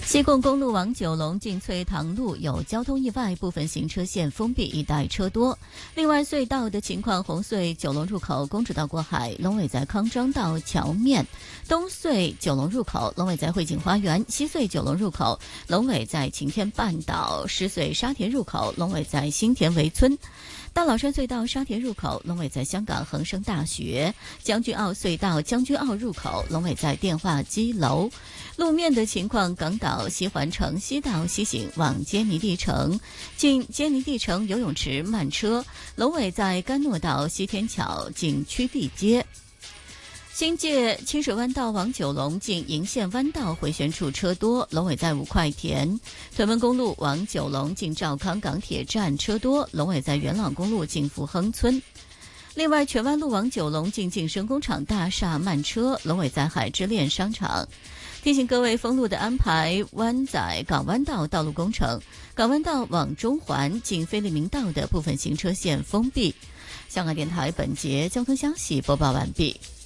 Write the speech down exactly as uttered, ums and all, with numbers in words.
西贡公路往九龙进翠塘路有交通意外，部分行车线封闭，一带车多。另外，隧道的情况，红隧九龙入口公主道过海，龙尾在康庄道桥面；东隧九龙入口龙尾在汇景花园，西隧九龙入口龙尾在晴天半岛，狮隧沙田入口龙尾在新田围村。大老山隧道沙田入口龙尾在香港恒生大学，将军澳隧道将军澳入口龙尾在电话机楼。路面的情况，港岛西环城西道西行往坚尼地城，进坚尼地城游泳池慢车，龙尾在甘诺道西天桥进区地街。新界清水湾道往九龙进银线湾道回旋处车多，龙尾在五块田。屯门公路往九龙进兆康港铁站车多，龙尾在元朗公路进福亨村。另外，荃湾路往九龙进晋升工厂大厦慢车，龙尾在海之恋商场。提醒各位封路的安排，湾仔港湾道道路工程，港湾道往中环进菲利明道的部分行车线封闭。香港电台本节交通消息播报完毕。